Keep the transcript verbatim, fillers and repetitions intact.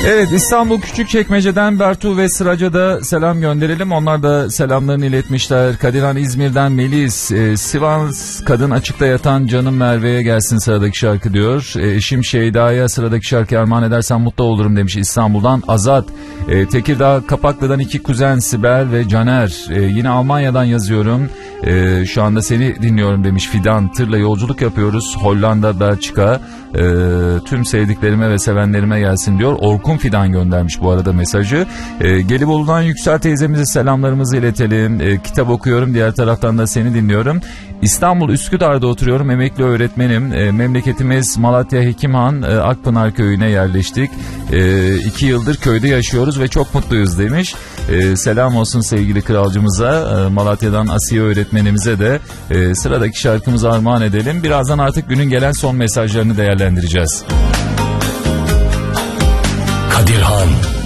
Evet, İstanbul Küçükçekmece'den Bertu ve Sıraca da selam gönderelim. Onlar da selamlarını iletmişler. Kadirhan İzmir'den Melis, e, Sivas Kadın Açıkta Yatan Canım Merve'ye gelsin sıradaki şarkı diyor. E, eşim Şeyda'ya sıradaki şarkı armağan edersen mutlu olurum demiş İstanbul'dan Azat. E, Tekirdağ Kapaklı'dan iki kuzen Sibel ve Caner. E, yine Almanya'dan yazıyorum. E, şu anda seni dinliyorum demiş Fidan. Tırla yolculuk yapıyoruz Hollanda Belçika. E, tüm sevdiklerime ve sevenlerime gelsin diyor. Orkun Fidan göndermiş bu arada mesajı. E, Gelibolu'dan Yüksel teyzemize selamlarımızı iletelim. E, kitap okuyorum, diğer taraftan da seni dinliyorum. İstanbul Üsküdar'da oturuyorum, emekli öğretmenim. E, memleketimiz Malatya Hekimhan, e, Akpınar köyüne yerleştik. E, iki yıldır köyde yaşıyoruz ve çok mutluyuz demiş. E, selam olsun sevgili kralcımıza, e, Malatya'dan Asiye öğretmenimize de e, sıradaki şarkımızı armağan edelim. Birazdan artık günün gelen son mesajlarını değerlendireceğiz. Kadirhan